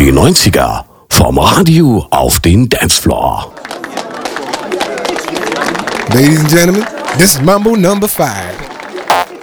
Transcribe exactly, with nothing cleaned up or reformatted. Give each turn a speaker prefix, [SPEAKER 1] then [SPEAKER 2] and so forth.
[SPEAKER 1] Die neunziger vom Radio auf den Dancefloor.
[SPEAKER 2] Ladies and gentlemen, this is Mambo number five.